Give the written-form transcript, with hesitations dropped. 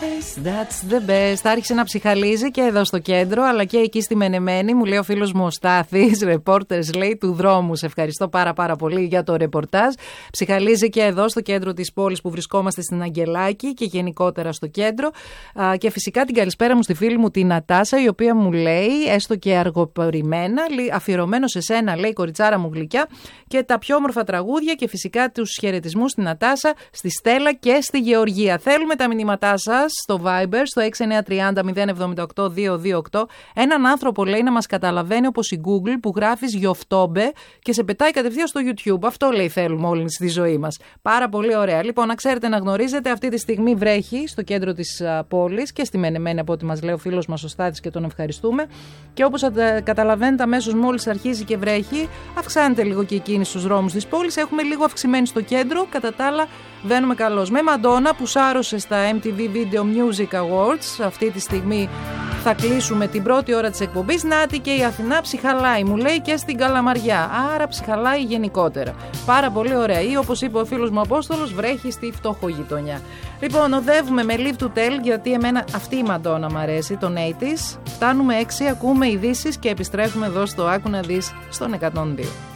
That's the best. Άρχισε να ψυχαλίζει και εδώ στο κέντρο, αλλά και εκεί στη Μενεμένη. Μου λέει ο φίλος μου ο Στάθης, reporters λέει του δρόμου. Σε ευχαριστώ πάρα πολύ για το ρεπορτάζ. Ψυχαλίζει και εδώ στο κέντρο της πόλης που βρισκόμαστε στην Αγγελάκη και γενικότερα στο κέντρο. Και φυσικά την καλησπέρα μου στη φίλη μου την Νατάσα, η οποία μου λέει, έστω και αργοπορημένα, αφιερωμένο σε σένα, λέει κοριτσάρα μου γλυκιά, και τα πιο όμορφα τραγούδια και φυσικά τους χαιρετισμούς στην Νατάσα, στη Στέλλα και στη Γεωργία. Θέλουμε τα μηνύματά σας στο Viber, στο 6930 078 228. Έναν άνθρωπο λέει να μας καταλαβαίνει όπως η Google που γράφεις Γιοφτόμπε και σε πετάει κατευθείαν στο YouTube. Αυτό λέει θέλουμε όλοι στη ζωή μας. Πάρα πολύ ωραία. Λοιπόν, να ξέρετε, να γνωρίζετε, αυτή τη στιγμή βρέχει στο κέντρο της πόλης και στη Μενεμένη, από ό,τι μας λέει ο φίλος μας ο Στάτης και τον ευχαριστούμε. Και όπως καταλαβαίνετε, αμέσως μόλις αρχίζει και βρέχει, αυξάνεται λίγο και η κίνηση στους δρόμους της πόλης. Έχουμε λίγο αυξημένη στο κέντρο. Κατά τα άλλα, βαίνουμε καλώς. Με Μαντόνα που σάρωσε στα MTV Video Music Awards. Αυτή τη στιγμή θα κλείσουμε την πρώτη ώρα της εκπομπής. Νάτι και η Αθηνά ψυχαλάει, μου λέει, και στην Καλαμαριά. Άρα ψυχαλάει γενικότερα. Πάρα πολύ ωραία. Ή όπως είπε ο φίλος μου Απόστολος, βρέχει στη φτωχογειτονιά. Λοιπόν, οδεύουμε με Live to Tell, γιατί εμένα αυτή η Μαντόνα μου αρέσει, τον 80's. Φτάνουμε 6, ακούμε ειδήσεις και επιστρέφουμε εδώ στο Άκου να δεις στον 102.